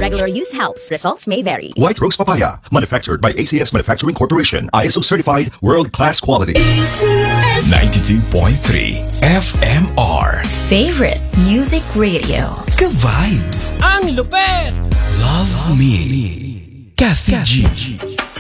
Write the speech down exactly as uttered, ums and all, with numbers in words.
Regular use helps. Results may vary. White Rose Papaya, manufactured by A C S Manufacturing Corporation, I S O certified, world-class quality. ninety-two point three F M R. Favorite Music Radio. Ka-vibes. Ang lupet! Love Me. Kathy G.